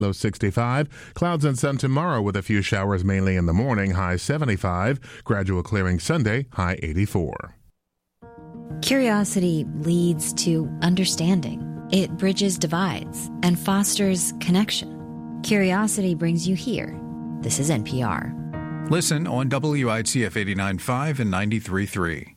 Low 65. Clouds and sun tomorrow with a few showers mainly in the morning, high 75. Gradual clearing Sunday, high 84. Curiosity leads to understanding. It bridges divides and fosters connection. Curiosity brings you here. This is NPR. Listen on WITF 89.5 and 93.3.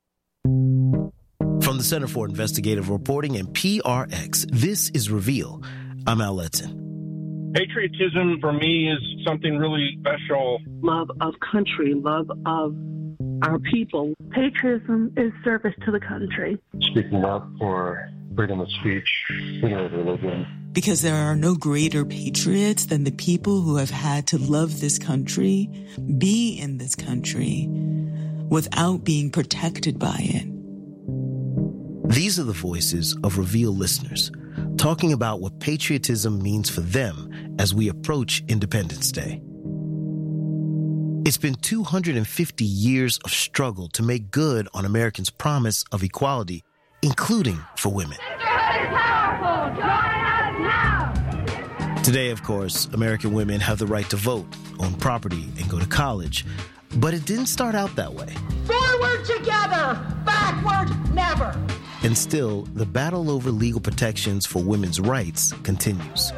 From the Center for Investigative Reporting and PRX, this is Reveal. I'm Al Letson. Patriotism for me is something really special. Love of country, love of our people. Patriotism is service to the country. Speaking up for freedom of speech, freedom of religion. Because there are no greater patriots than the people who have had to love this country, be in this country, without being protected by it. These are the voices of Reveal listeners, talking about what patriotism means for them as we approach Independence Day. It's been 250 years of struggle to make good on Americans' promise of equality, including for women. Today, of course, American women have the right to vote, own property, and go to college. But it didn't start out that way. Forward together, backward never. And still, the battle over legal protections for women's rights continues.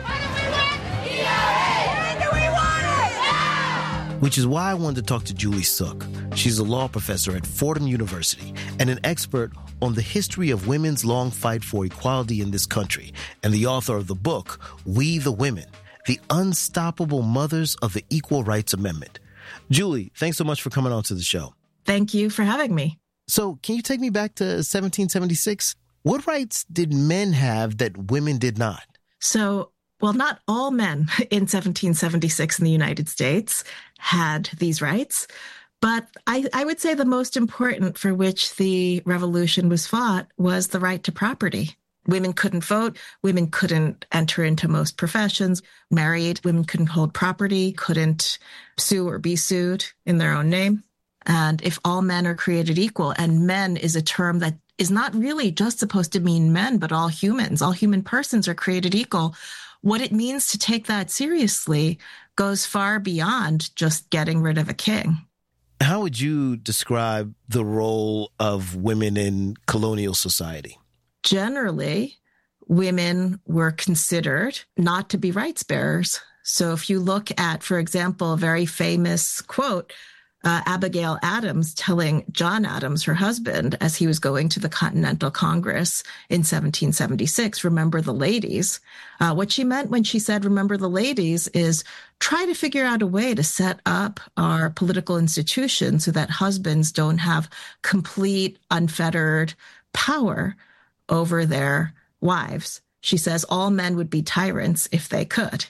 Which is why I wanted to talk to Julie Suk. She's a law professor at Fordham University and an expert on the history of women's long fight for equality in this country, and the author of the book, We the Women, The Unstoppable Mothers of the Equal Rights Amendment. Julie, thanks so much for coming on to the show. Thank you for having me. So can you take me back to 1776? What rights did men have that women did not? Well, not all men in 1776 in the United States had these rights, but I would say the most important for which the revolution was fought was the right to property. Women couldn't vote. Women couldn't enter into most professions. Married women couldn't hold property, couldn't sue or be sued in their own name. And if all men are created equal, and men is a term that is not really just supposed to mean men, but all humans, all human persons are created equal. What it means to take that seriously goes far beyond just getting rid of a king. How would you describe the role of women in colonial society? Generally, women were considered not to be rights bearers. So if you look at, for example, a very famous quote, Abigail Adams telling John Adams, her husband, as he was going to the Continental Congress in 1776, remember the ladies. What she meant when she said, remember the ladies, is try to figure out a way to set up our political institutions so that husbands don't have complete, unfettered power over their wives. She says all men would be tyrants if they could.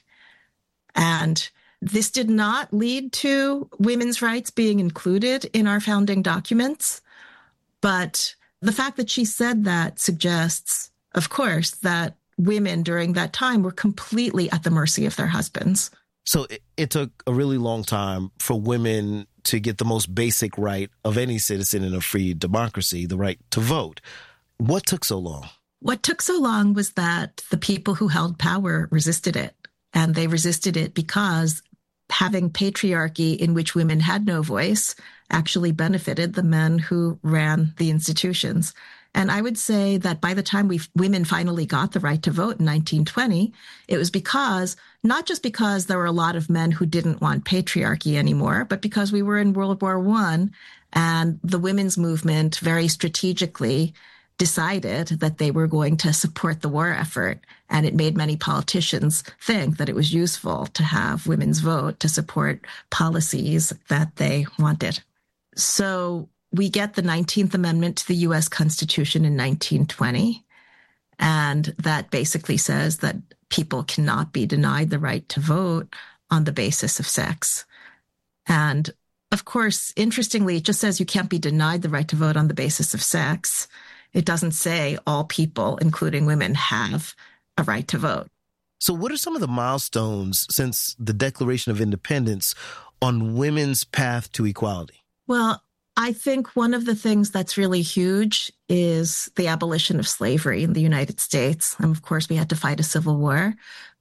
And this did not lead to women's rights being included in our founding documents. But the fact that she said that suggests, of course, that women during that time were completely at the mercy of their husbands. So it took a really long time for women to get the most basic right of any citizen in a free democracy, the right to vote. What took so long? What took so long was that the people who held power resisted it. And they resisted it because having patriarchy in which women had no voice actually benefited the men who ran the institutions. And I would say that by the time women finally got the right to vote in 1920, it was not just because there were a lot of men who didn't want patriarchy anymore, but because we were in World War I and the women's movement very strategically decided that they were going to support the war effort. And it made many politicians think that it was useful to have women's vote to support policies that they wanted. So we get the 19th Amendment to the U.S. Constitution in 1920. And that basically says that people cannot be denied the right to vote on the basis of sex. And of course, interestingly, it just says you can't be denied the right to vote on the basis of sex. It doesn't say all people, including women, have a right to vote. So what are some of the milestones since the Declaration of Independence on women's path to equality? Well, I think one of the things that's really huge is the abolition of slavery in the United States. And of course, we had to fight a civil war.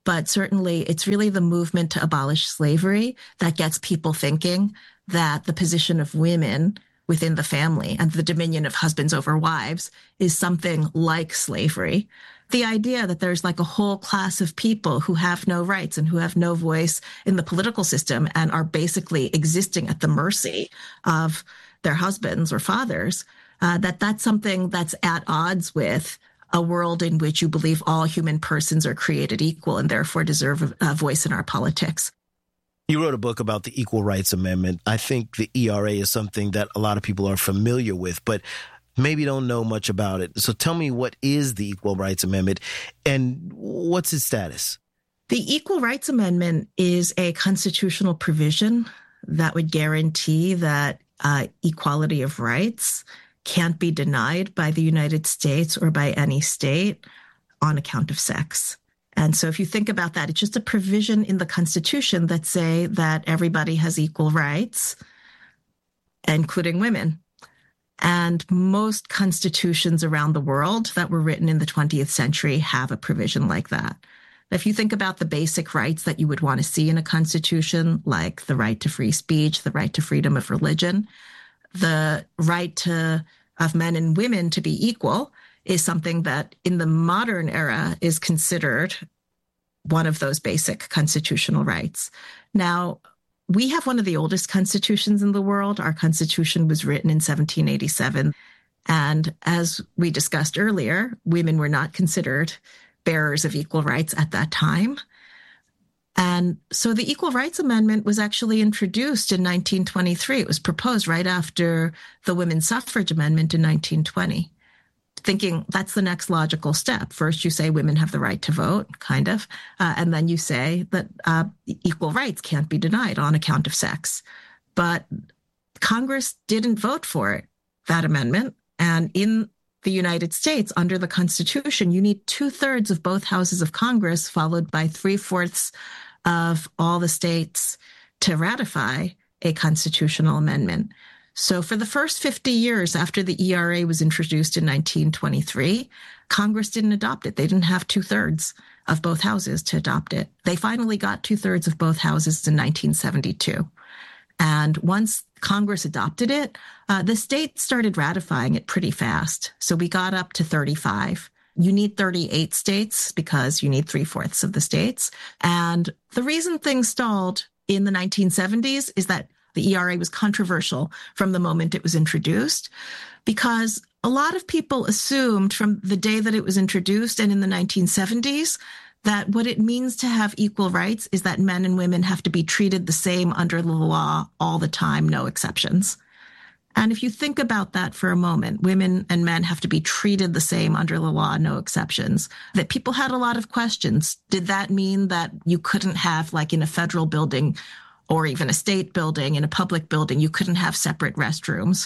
But certainly it's really the movement to abolish slavery that gets people thinking that the position of women within the family and the dominion of husbands over wives is something like slavery. The idea that there's like a whole class of people who have no rights and who have no voice in the political system and are basically existing at the mercy of their husbands or fathers, that's something that's at odds with a world in which you believe all human persons are created equal and therefore deserve a voice in our politics. You wrote a book about the Equal Rights Amendment. I think the ERA is something that a lot of people are familiar with, but maybe don't know much about it. So tell me, what is the Equal Rights Amendment and what's its status? The Equal Rights Amendment is a constitutional provision that would guarantee that equality of rights can't be denied by the United States or by any state on account of sex. And so if you think about that, it's just a provision in the Constitution that say that everybody has equal rights, including women. And most constitutions around the world that were written in the 20th century have a provision like that. If you think about the basic rights that you would want to see in a constitution, like the right to free speech, the right to freedom of religion, the right of men and women to be equal is something that in the modern era is considered one of those basic constitutional rights. Now, we have one of the oldest constitutions in the world. Our constitution was written in 1787. And as we discussed earlier, women were not considered bearers of equal rights at that time. And so the Equal Rights Amendment was actually introduced in 1923. It was proposed right after the Women's Suffrage Amendment in 1920, thinking that's the next logical step. First, you say women have the right to vote, kind of, and then you say that equal rights can't be denied on account of sex. But Congress didn't vote for it, that amendment. And in the United States, under the Constitution, you need 2/3 of both houses of Congress, followed by 3/4 of all the states to ratify a constitutional amendment. So for the first 50 years after the ERA was introduced in 1923, Congress didn't adopt it. They didn't have 2/3 of both houses to adopt it. They finally got 2/3 of both houses in 1972. And once Congress adopted it, the states started ratifying it pretty fast. So we got up to 35. You need 38 states because you need 3/4 of the states. And the reason things stalled in the 1970s is that the ERA was controversial from the moment it was introduced, because a lot of people assumed from the day that it was introduced and in the 1970s that what it means to have equal rights is that men and women have to be treated the same under the law all the time, no exceptions. And if you think about that for a moment, women and men have to be treated the same under the law, no exceptions, that people had a lot of questions. Did that mean that you couldn't have, like in a federal building or even a state building, in a public building, you couldn't have separate restrooms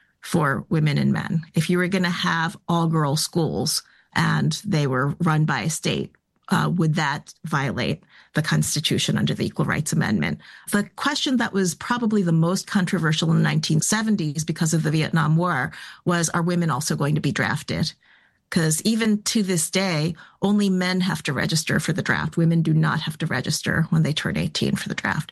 for women and men? If you were going to have all-girls schools and they were run by a state, would that violate the Constitution under the Equal Rights Amendment? The question that was probably the most controversial in the 1970s because of the Vietnam War was, are women also going to be drafted? Because even to this day, only men have to register for the draft. Women do not have to register when they turn 18 for the draft.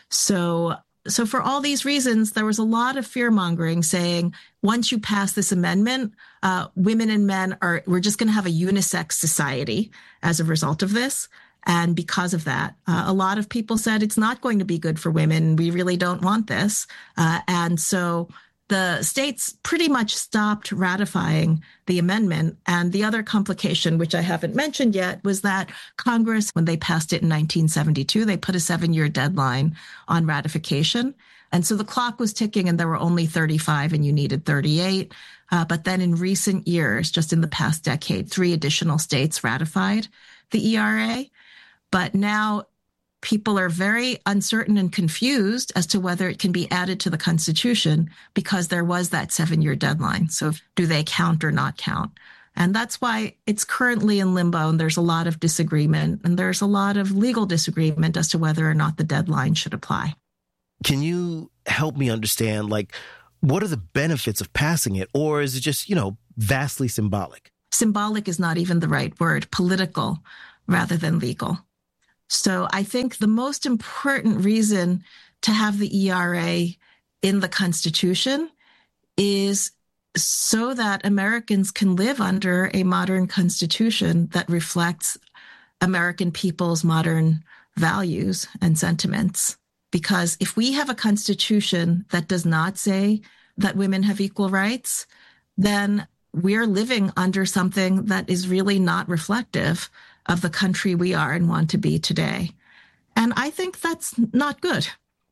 So for all these reasons, there was a lot of fear-mongering saying, once you pass this amendment, women and men we're just going to have a unisex society as a result of this. And because of that, a lot of people said it's not going to be good for women. We really don't want this. And so the states pretty much stopped ratifying the amendment. And the other complication, which I haven't mentioned yet, was that Congress, when they passed it in 1972, they put a 7-year deadline on ratification. And so the clock was ticking and there were only 35 and you needed 38. But then in recent years, just in the past decade, 3 additional states ratified the ERA. But now people are very uncertain and confused as to whether it can be added to the Constitution because there was that 7-year deadline. So do they count or not count? And that's why it's currently in limbo, and there's a lot of disagreement, and there's a lot of legal disagreement as to whether or not the deadline should apply. Can you help me understand, what are the benefits of passing it? Or is it just, vastly symbolic? Symbolic is not even the right word. Political rather than legal. So I think the most important reason to have the ERA in the Constitution is so that Americans can live under a modern Constitution that reflects American people's modern values and sentiments. Because if we have a Constitution that does not say that women have equal rights, then we're living under something that is really not reflective of the country we are and want to be today. And I think that's not good.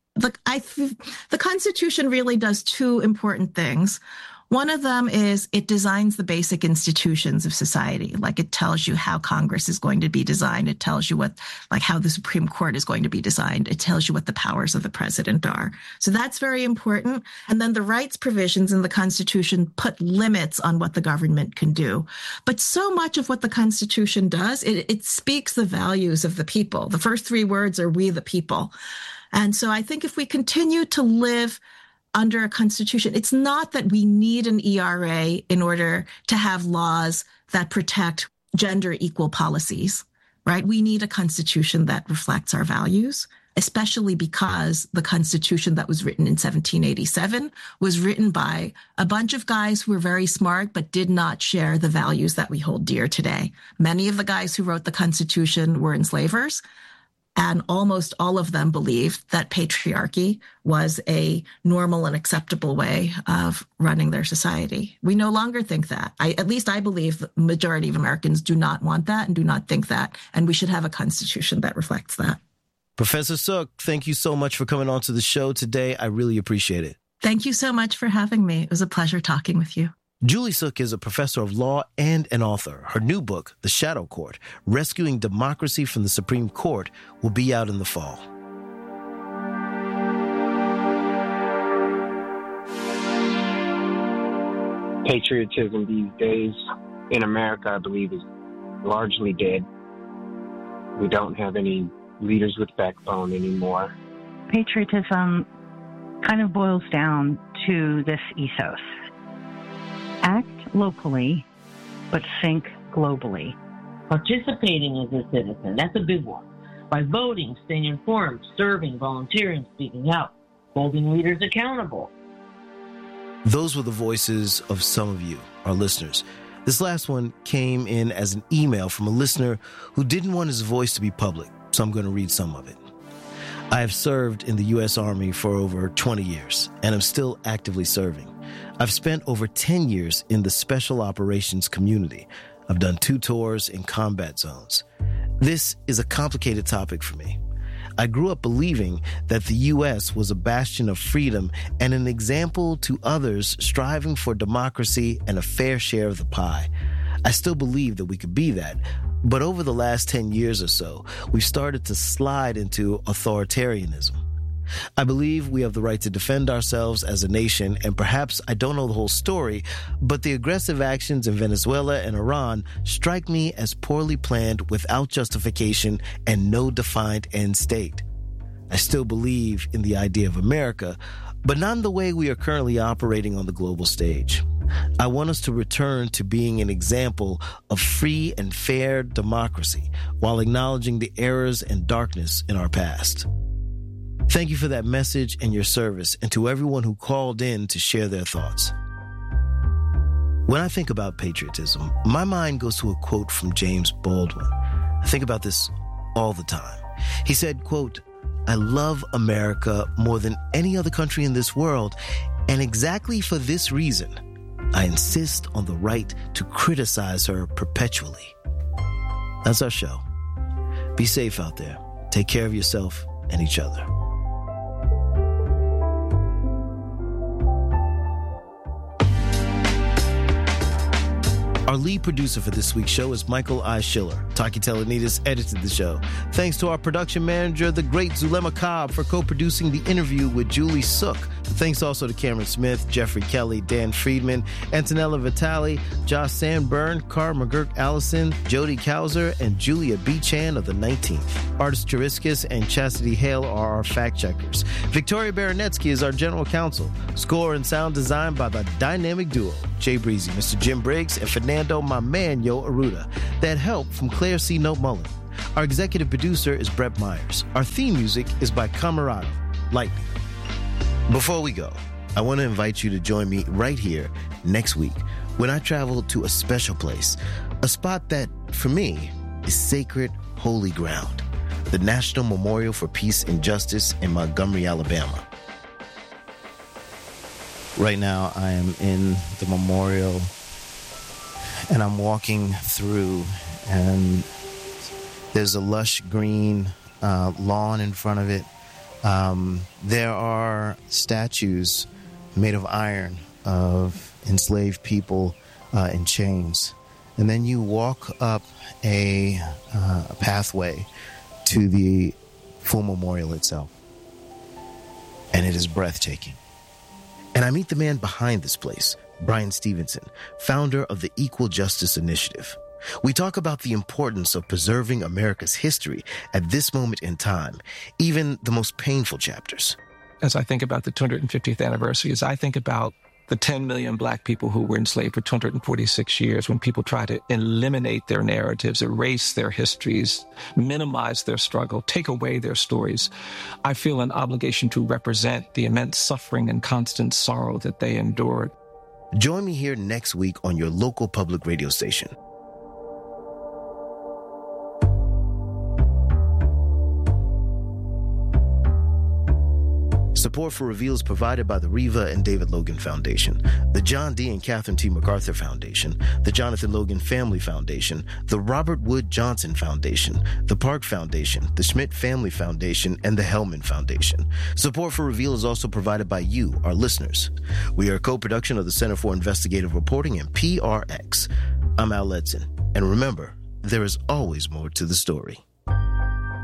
The Constitution really does two important things. One of them is it designs the basic institutions of society. Like it tells you how Congress is going to be designed. It tells you how the Supreme Court is going to be designed. It tells you what the powers of the president are. So that's very important. And then the rights provisions in the Constitution put limits on what the government can do. But so much of what the Constitution does, it speaks the values of the people. The first three words are "we the people." And so I think if we continue to live under a Constitution, it's not that we need an ERA in order to have laws that protect gender equal policies, right? We need a Constitution that reflects our values, especially because the Constitution that was written in 1787 was written by a bunch of guys who were very smart, but did not share the values that we hold dear today. Many of the guys who wrote the Constitution were enslavers. And almost all of them believed that patriarchy was a normal and acceptable way of running their society. We no longer think that. At least I believe the majority of Americans do not want that and do not think that. And we should have a Constitution that reflects that. Professor Suk, thank you so much for coming on to the show today. I really appreciate it. Thank you so much for having me. It was a pleasure talking with you. Julie Suk is a professor of law and an author. Her new book, The Shadow Court, Rescuing Democracy from the Supreme Court, will be out in the fall. Patriotism these days in America, I believe, is largely dead. We don't have any leaders with backbone anymore. Patriotism kind of boils down to this ethos. Act locally, but think globally. Participating as a citizen, that's a big one. By voting, staying informed, serving, volunteering, speaking out, holding leaders accountable. Those were the voices of some of you, our listeners. This last one came in as an email from a listener who didn't want his voice to be public, so I'm going to read some of it. I have served in the U.S. Army for over 20 years, and I'm still actively serving. I've spent over 10 years in the special operations community. I've done 2 tours in combat zones. This is a complicated topic for me. I grew up believing that the U.S. was a bastion of freedom and an example to others striving for democracy and a fair share of the pie. I still believe that we could be that, but over the last 10 years or so, we've started to slide into authoritarianism. I believe we have the right to defend ourselves as a nation, and perhaps I don't know the whole story, but the aggressive actions in Venezuela and Iran strike me as poorly planned without justification and no defined end state. I still believe in the idea of America, but not in the way we are currently operating on the global stage. I want us to return to being an example of free and fair democracy while acknowledging the errors and darkness in our past. Thank you for that message and your service, and to everyone who called in to share their thoughts. When I think about patriotism, my mind goes to a quote from James Baldwin. I think about this all the time. He said, quote, "I love America more than any other country in this world, and exactly for this reason, I insist on the right to criticize her perpetually." That's our show. Be safe out there. Take care of yourself and each other. Our lead producer for this week's show is Michael I. Schiller. Taki Telenides edited the show. Thanks to our production manager, the great Zulema Cobb, for co-producing the interview with Julie Suk. Thanks also to Cameron Smith, Jeffrey Kelly, Dan Friedman, Antonella Vitale, Josh Sandburn, Carl McGurk Allison, Jody Kauser, and Julia B. Chan of the 19th. Artist Juriscus and Chastity Hale are our fact-checkers. Victoria Baronetsky is our general counsel. Score and sound design by the dynamic duo, Jay Breezy, Mr. Jim Briggs, and Fernando Mamanyo Aruda. That help from Claire C. Note Mullen. Our executive producer is Brett Myers. Our theme music is by Camarado, Lightning. Before we go, I want to invite you to join me right here next week when I travel to a special place, a spot that, for me, is sacred, holy ground, the National Memorial for Peace and Justice in Montgomery, Alabama. Right now, I am in the memorial, and I'm walking through, and there's a lush green lawn in front of it. There are statues made of iron of enslaved people in chains. And then you walk up a pathway to the full memorial itself. And it is breathtaking. And I meet the man behind this place, Bryan Stevenson, founder of the Equal Justice Initiative. We talk about the importance of preserving America's history at this moment in time, even the most painful chapters. As I think about the 250th anniversary, as I think about the 10 million Black people who were enslaved for 246 years, when people try to eliminate their narratives, erase their histories, minimize their struggle, take away their stories, I feel an obligation to represent the immense suffering and constant sorrow that they endured. Join me here next week on your local public radio station. Support for Reveal is provided by the Reva and David Logan Foundation, the John D. and Catherine T. MacArthur Foundation, the Jonathan Logan Family Foundation, the Robert Wood Johnson Foundation, the Park Foundation, the Schmidt Family Foundation, and the Hellman Foundation. Support for Reveal is also provided by you, our listeners. We are a co-production of the Center for Investigative Reporting and PRX. I'm Al Letson, and remember, there is always more to the story.